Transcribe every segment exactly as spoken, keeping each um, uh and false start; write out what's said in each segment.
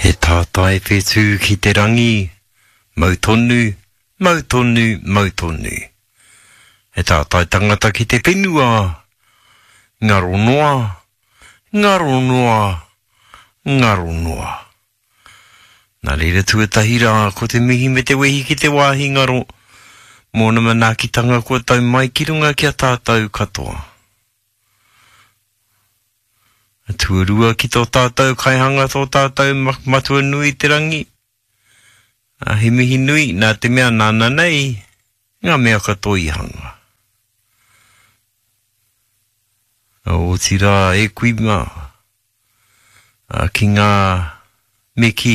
He tātai whetū ki te rangi, mau tonu, mau tonu, mau tonu. He tātai tangata ki te whenua, ngaro noa, ngaro noa, ngaro noa. Nā reira tuatahira ko te mihi me te wehi ki te wāhi ngaro, mōna mana ki tanga kua tau mai ki runga ki a tātou katoa. Tuarua ki tō tātou kaihanga tō tātou matua nui te rangi. A he mihi nui nā te mea nāna nei, ngā mea katoa i hanga. O tira e kuima, a ki ngā meki,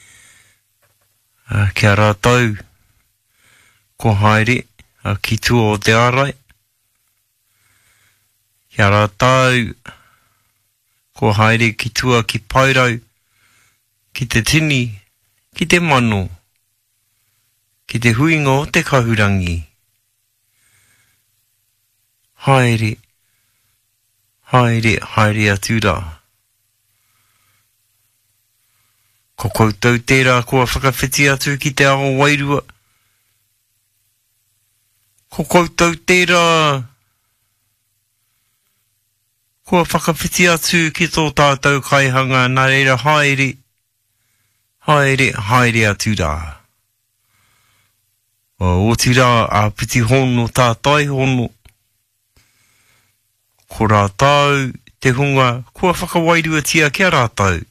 a kia rātau, ko haere, a ki tua o te ārai. Kia rātau, ko haere ki tua ki pairau, ki te tini, ki te mano, ki te huinga o te kahurangi. Haere, haere, haere atura. Ko koutou tērā kua whakawhiti atu ki te ao wairua. Ko koutou tērā kua whakawhiti atu ki tō tātou kaihanga nā reira haere, haere, haere atura. O tira a piti hono tātai hono. Ko rātau te hunga kua whakawairua tia kia rātau.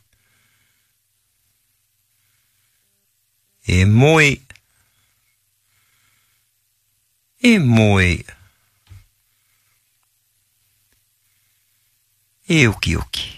E moe, e moe, e oki oki.